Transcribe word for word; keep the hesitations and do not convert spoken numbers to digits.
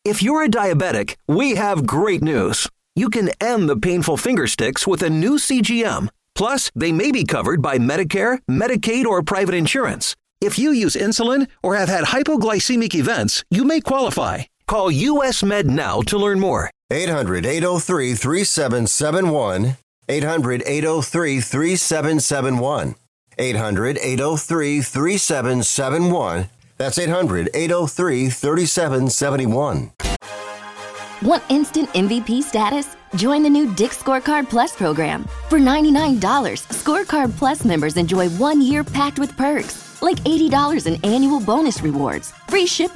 If you're a diabetic, we have great news. You can end the painful finger sticks with a new C G M. Plus, they may be covered by Medicare, Medicaid, or private insurance. If you use insulin or have had hypoglycemic events, you may qualify. Call U S Med now to learn more. eight hundred, eight oh three, three seven seven one. eight hundred, eight oh three, three seven seven one. eight hundred, eight oh three, three seven seven one. That's eight hundred, eight oh three, three seven seven one. Want instant M V P status? Join the new Dick's Scorecard Plus program. For ninety-nine dollars, Scorecard Plus members enjoy one year packed with perks, like eighty dollars in annual bonus rewards, free shipping,